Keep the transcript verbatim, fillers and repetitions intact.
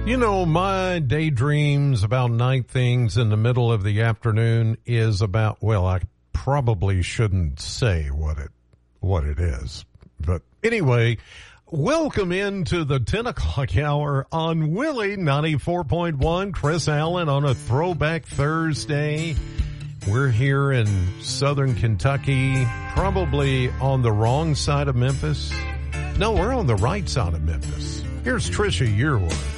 You know, my daydreams about night things in the middle of the afternoon is about, well, I probably shouldn't say what it, what it is. But anyway, welcome into the ten o'clock hour on Willie ninety-four point one. Chris Allen on a throwback Thursday. We're here in southern Kentucky, probably on the wrong side of Memphis. No, we're on the right side of Memphis. Here's Trisha Yearwood.